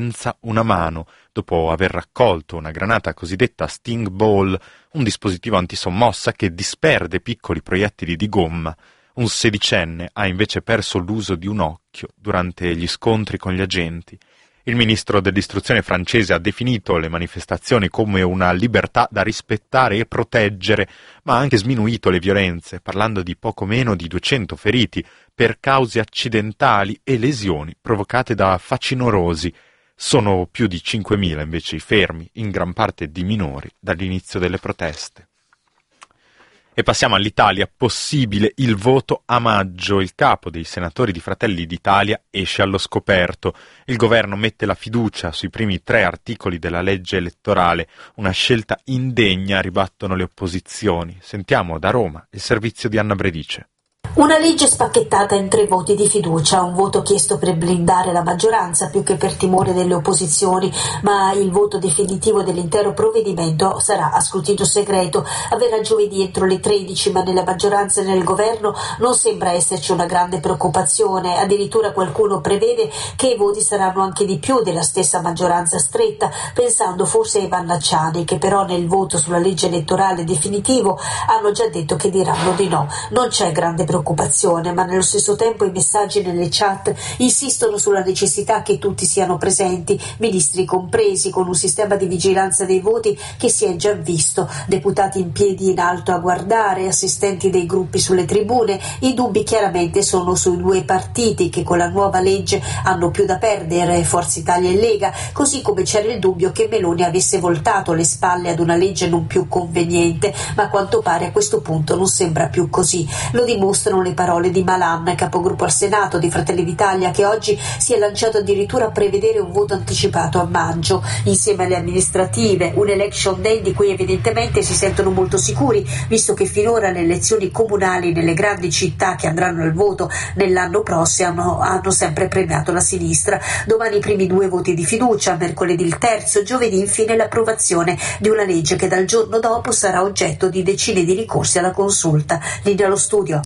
senza una mano, dopo aver raccolto una granata cosiddetta Sting Ball, un dispositivo antisommossa che disperde piccoli proiettili di gomma. Un sedicenne ha invece perso l'uso di un occhio durante gli scontri con gli agenti. Il ministro dell'istruzione francese ha definito le manifestazioni come una libertà da rispettare e proteggere, ma ha anche sminuito le violenze, parlando di poco meno di 200 feriti per cause accidentali e lesioni provocate da facinorosi. Sono più di 5.000 invece i fermi, in gran parte di minori, dall'inizio delle proteste. E passiamo all'Italia. Possibile il voto a maggio. Il capo dei senatori di Fratelli d'Italia esce allo scoperto. Il governo mette la fiducia sui primi 3 articoli della legge elettorale. Una scelta indegna, ribattono le opposizioni. Sentiamo da Roma il servizio di Anna Bredice. Una legge spacchettata in 3 voti di fiducia, un voto chiesto per blindare la maggioranza più che per timore delle opposizioni, ma il voto definitivo dell'intero provvedimento sarà a scrutinio segreto. Avverrà giovedì entro le 13, ma nella maggioranza e nel governo non sembra esserci una grande preoccupazione. Addirittura qualcuno prevede che i voti saranno anche di più della stessa maggioranza stretta, pensando forse ai Vannacciani, che però nel voto sulla legge elettorale definitivo hanno già detto che diranno di no. Non c'è grande preoccupazione, ma nello stesso tempo i messaggi nelle chat insistono sulla necessità che tutti siano presenti, ministri compresi, con un sistema di vigilanza dei voti che si è già visto, deputati in piedi in alto a guardare, assistenti dei gruppi sulle tribune. I dubbi chiaramente sono sui 2 partiti che con la nuova legge hanno più da perdere, Forza Italia e Lega, così come c'era il dubbio che Meloni avesse voltato le spalle ad una legge non più conveniente, ma a quanto pare a questo punto non sembra più così. Lo dimostrano le parole di Malan, capogruppo al Senato di Fratelli d'Italia, che oggi si è lanciato addirittura a prevedere un voto anticipato a maggio, insieme alle amministrative, un election day di cui evidentemente si sentono molto sicuri, visto che finora le elezioni comunali nelle grandi città che andranno al voto nell'anno prossimo hanno sempre premiato la sinistra. Domani i primi 2 voti di fiducia, mercoledì il terzo, giovedì infine l'approvazione di una legge che dal giorno dopo sarà oggetto di decine di ricorsi alla consulta. Linea allo studio.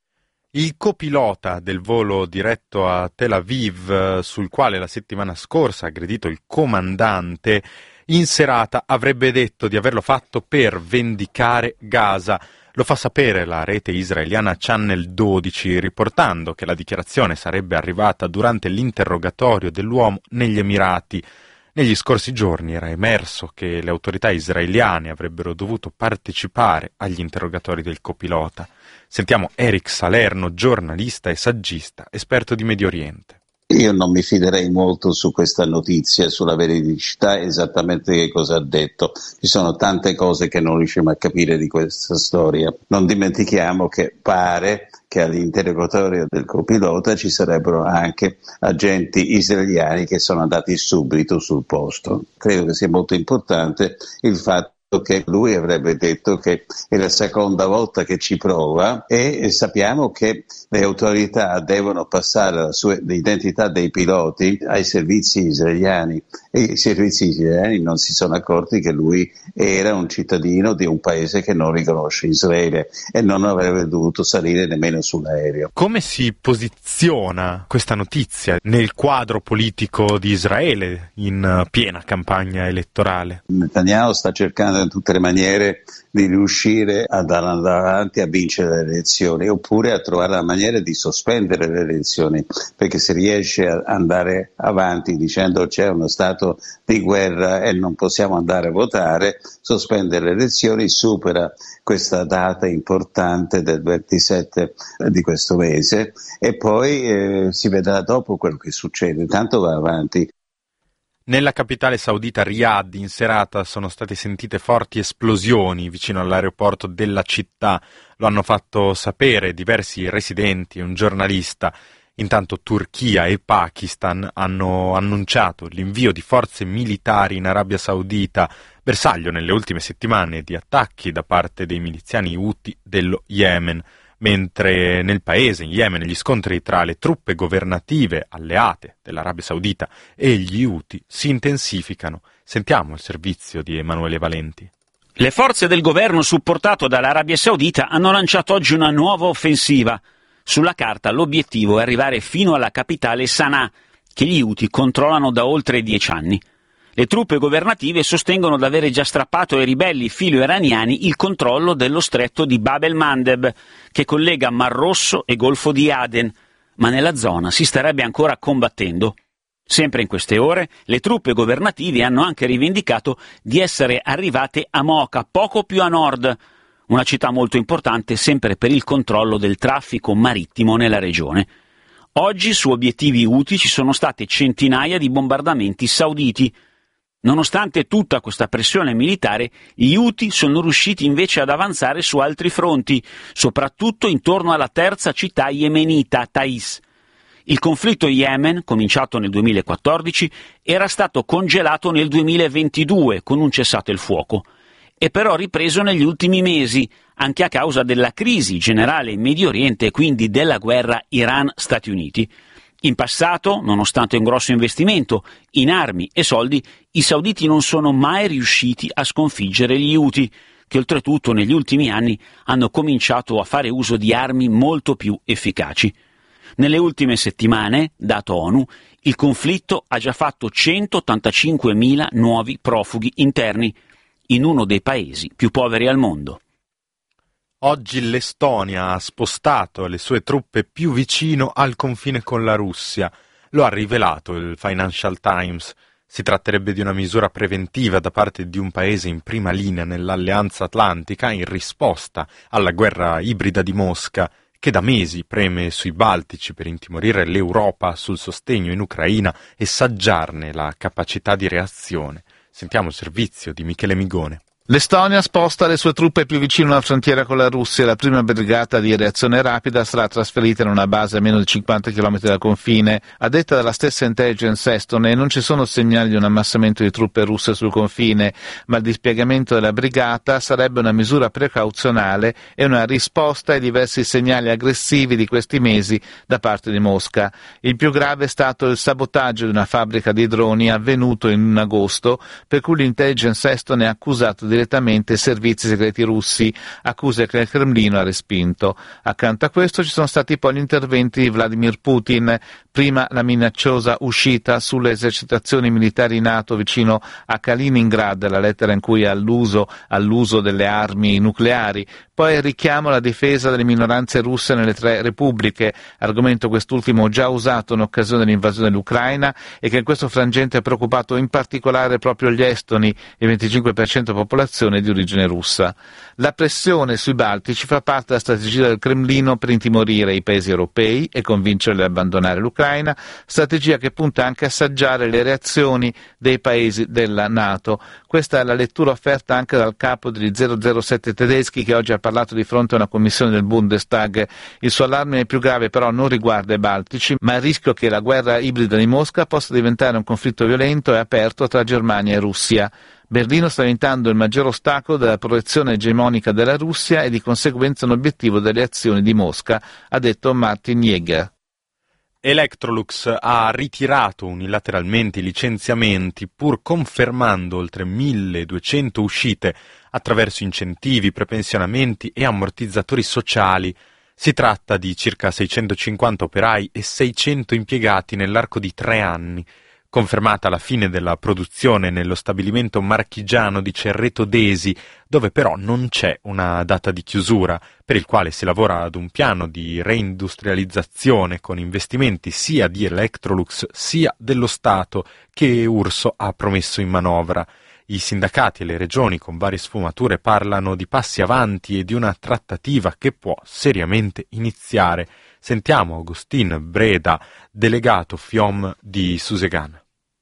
Il copilota del volo diretto a Tel Aviv, sul quale la settimana scorsa ha aggredito il comandante, in serata avrebbe detto di averlo fatto per vendicare Gaza. Lo fa sapere la rete israeliana Channel 12, riportando che la dichiarazione sarebbe arrivata durante l'interrogatorio dell'uomo negli Emirati. Negli scorsi giorni era emerso che le autorità israeliane avrebbero dovuto partecipare agli interrogatori del copilota. Sentiamo Eric Salerno, giornalista e saggista, esperto di Medio Oriente. Io non mi fiderei molto su questa notizia, sulla veridicità, esattamente che cosa ha detto. Ci sono tante cose che non riusciamo a capire di questa storia. Non dimentichiamo che pare che all'interrogatorio del copilota ci sarebbero anche agenti israeliani che sono andati subito sul posto. Credo che sia molto importante il fatto che lui avrebbe detto che è la seconda volta che ci prova e sappiamo che le autorità devono passare l'identità dei piloti ai servizi israeliani e i servizi israeliani non si sono accorti che lui era un cittadino di un paese che non riconosce Israele e non avrebbe dovuto salire nemmeno sull'aereo. Come si posiziona questa notizia nel quadro politico di Israele in piena campagna elettorale? Netanyahu sta cercando in tutte le maniere di riuscire ad andare avanti a vincere le elezioni oppure a trovare la maniera di sospendere le elezioni, perché se riesce a andare avanti dicendo c'è uno stato di guerra e non possiamo andare a votare, sospendere le elezioni, supera questa data importante del 27 di questo mese e poi si vedrà dopo quello che succede, intanto va avanti. Nella capitale saudita Riyadh in serata sono state sentite forti esplosioni vicino all'aeroporto della città. Lo hanno fatto sapere diversi residenti e un giornalista. Intanto Turchia e Pakistan hanno annunciato l'invio di forze militari in Arabia Saudita, bersaglio nelle ultime settimane di attacchi da parte dei miliziani Houthi dello Yemen. Mentre nel paese, in Yemen, gli scontri tra le truppe governative alleate dell'Arabia Saudita e gli Houthi si intensificano. Sentiamo il servizio di Emanuele Valenti. Le forze del governo supportato dall'Arabia Saudita hanno lanciato oggi una nuova offensiva. Sulla carta l'obiettivo è arrivare fino alla capitale Sana'a, che gli Houthi controllano da oltre 10 anni. Le truppe governative sostengono di avere già strappato ai ribelli filo-iraniani il controllo dello stretto di Bab el-Mandeb, che collega Mar Rosso e Golfo di Aden, ma nella zona si starebbe ancora combattendo. Sempre in queste ore, le truppe governative hanno anche rivendicato di essere arrivate a Mocha, poco più a nord, una città molto importante sempre per il controllo del traffico marittimo nella regione. Oggi su obiettivi Houthi ci sono state centinaia di bombardamenti sauditi. Nonostante tutta questa pressione militare, gli Houthi sono riusciti invece ad avanzare su altri fronti, soprattutto intorno alla terza città yemenita, Taiz. Il conflitto Yemen, cominciato nel 2014, era stato congelato nel 2022 con un cessate il fuoco, e però ripreso negli ultimi mesi, anche a causa della crisi generale in Medio Oriente e quindi della guerra Iran-Stati Uniti. In passato, nonostante un grosso investimento in armi e soldi, i sauditi non sono mai riusciti a sconfiggere gli Houthi, che oltretutto negli ultimi anni hanno cominciato a fare uso di armi molto più efficaci. Nelle ultime settimane, dato ONU, il conflitto ha già fatto 185.000 nuovi profughi interni, in uno dei paesi più poveri al mondo. Oggi l'Estonia ha spostato le sue truppe più vicino al confine con la Russia. Lo ha rivelato il Financial Times. Si tratterebbe di una misura preventiva da parte di un paese in prima linea nell'Alleanza Atlantica in risposta alla guerra ibrida di Mosca, che da mesi preme sui Baltici per intimorire l'Europa sul sostegno in Ucraina e saggiarne la capacità di reazione. Sentiamo il servizio di Michele Migone. L'Estonia sposta le sue truppe più vicino alla frontiera con la Russia. La prima brigata di reazione rapida sarà trasferita in una base a meno di 50 km dal confine. A detta della stessa intelligence estone, non ci sono segnali di un ammassamento di truppe russe sul confine, ma il dispiegamento della brigata sarebbe una misura precauzionale e una risposta ai diversi segnali aggressivi di questi mesi da parte di Mosca. Il più grave è stato il sabotaggio di una fabbrica di droni avvenuto in agosto, per cui l'intelligence estone ha accusato direttamente i servizi segreti russi, accuse che il Cremlino ha respinto. Accanto a questo ci sono stati poi gli interventi di Vladimir Putin, prima la minacciosa uscita sulle esercitazioni militari NATO vicino a Kaliningrad, la lettera in cui è all'uso delle armi nucleari, poi il richiamo alla difesa delle minoranze russe nelle 3 repubbliche, argomento quest'ultimo già usato in occasione dell'invasione dell'Ucraina e che in questo frangente ha preoccupato in particolare proprio gli estoni, il 25% popolazione di origine russa. La pressione sui Baltici fa parte della strategia del Cremlino per intimorire i paesi europei e convincerli ad abbandonare l'Ucraina, strategia che punta anche a assaggiare le reazioni dei paesi della NATO. Questa è la lettura offerta anche dal capo degli 007 tedeschi, che oggi ha parlato di fronte a una commissione del Bundestag. Il suo allarme più grave però non riguarda i Baltici, ma il rischio che la guerra ibrida di Mosca possa diventare un conflitto violento e aperto tra Germania e Russia. Berlino sta diventando il maggior ostacolo della proiezione egemonica della Russia e di conseguenza un obiettivo delle azioni di Mosca, ha detto Martin Jäger. Electrolux ha ritirato unilateralmente i licenziamenti, pur confermando oltre 1.200 uscite attraverso incentivi, prepensionamenti e ammortizzatori sociali. Si tratta di circa 650 operai e 600 impiegati nell'arco di 3 anni. Confermata la fine della produzione nello stabilimento marchigiano di Cerreto d'Esi, dove però non c'è una data di chiusura, per il quale si lavora ad un piano di reindustrializzazione con investimenti sia di Electrolux sia dello Stato, che Urso ha promesso in manovra. I sindacati e le regioni con varie sfumature parlano di passi avanti e di una trattativa che può seriamente iniziare. Sentiamo Agustin Breda, delegato FIOM di Susegan.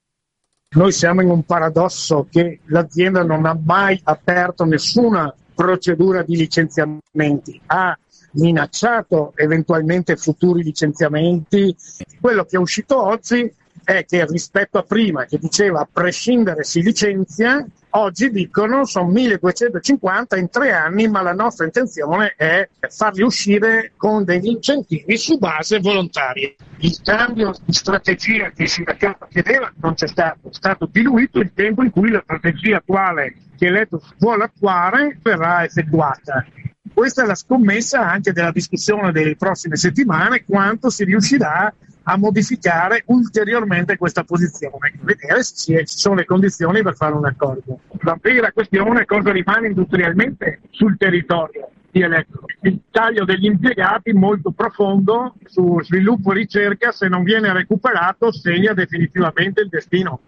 Noi siamo in un paradosso che l'azienda non ha mai aperto nessuna procedura di licenziamenti, ha minacciato eventualmente futuri licenziamenti. Quello che è uscito oggi è che rispetto a prima, che diceva a prescindere si licenzia, oggi dicono sono 1250 in 3 anni, ma la nostra intenzione è farli uscire con degli incentivi su base volontaria. Il cambio di strategia che il sindacato chiedeva non c'è stato, è stato diluito il tempo in cui la strategia attuale che Electrolux vuole attuare verrà effettuata. Questa è la scommessa anche della discussione delle prossime settimane, quanto si riuscirà a modificare ulteriormente questa posizione, vedere se ci sono le condizioni per fare un accordo. La vera questione è cosa rimane industrialmente sul territorio di Electrolux. Il taglio degli impiegati molto profondo su sviluppo e ricerca, se non viene recuperato, segna definitivamente il destino.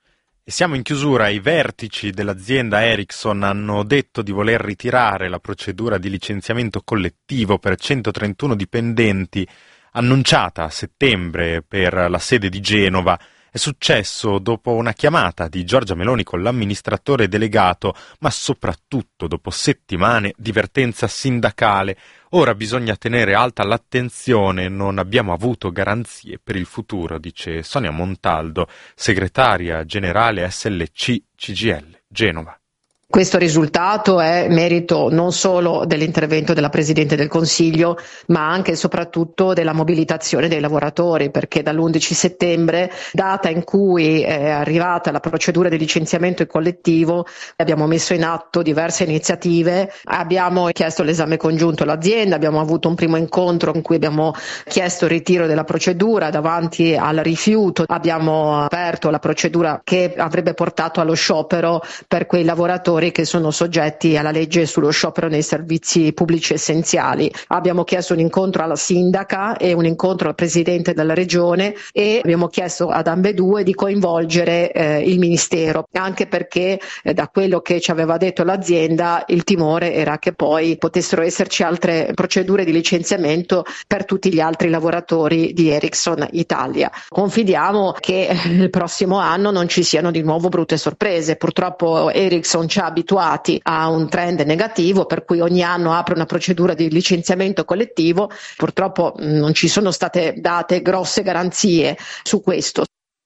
E siamo in chiusura. I vertici dell'azienda Ericsson hanno detto di voler ritirare la procedura di licenziamento collettivo per 131 dipendenti annunciata a settembre per la sede di Genova. È successo dopo una chiamata di Giorgia Meloni con l'amministratore delegato, ma soprattutto dopo settimane di vertenza sindacale. Ora bisogna tenere alta l'attenzione, non abbiamo avuto garanzie per il futuro, dice Sonia Montaldo, segretaria generale SLC CGIL Genova. Questo risultato è merito non solo dell'intervento della Presidente del Consiglio, ma anche e soprattutto della mobilitazione dei lavoratori, perché dall'11 settembre, data in cui è arrivata la procedura di licenziamento collettivo, abbiamo messo in atto diverse iniziative, abbiamo chiesto l'esame congiunto all'azienda, abbiamo avuto un primo incontro in cui abbiamo chiesto il ritiro della procedura davanti al rifiuto, abbiamo aperto la procedura che avrebbe portato allo sciopero per quei lavoratori che sono soggetti alla legge sullo sciopero nei servizi pubblici essenziali. Abbiamo chiesto un incontro alla sindaca e un incontro al presidente della regione e abbiamo chiesto ad ambedue di coinvolgere il ministero, anche perché da quello che ci aveva detto l'azienda il timore era che poi potessero esserci altre procedure di licenziamento per tutti gli altri lavoratori di Ericsson Italia. Confidiamo che il prossimo anno non ci siano di nuovo brutte sorprese. Purtroppo Ericsson ci ha abituati a un trend negativo, per cui ogni anno apre una procedura di licenziamento collettivo. Purtroppo non ci sono state date grosse garanzie su questo.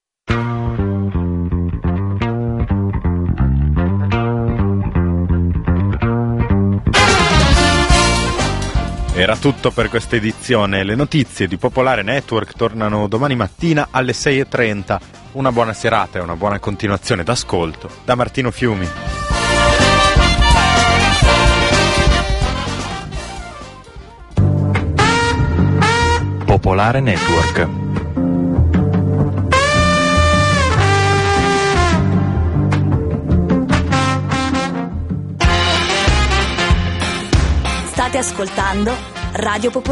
Era tutto per questa edizione. Le notizie di Popolare Network tornano domani mattina alle 6:30. Una buona serata e una buona continuazione d'ascolto da Martino Fiumi. Popolare Network. State ascoltando Radio Popolare.